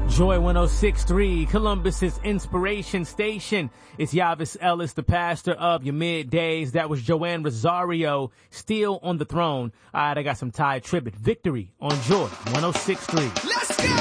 Joy 106.3, Columbus's inspiration station. It's Yavis Ellis, the pastor of your middays. That was Joanne Rosario, still on the throne. All right, I got some Ty Tribbett. Victory on Joy 106.3. Let's go!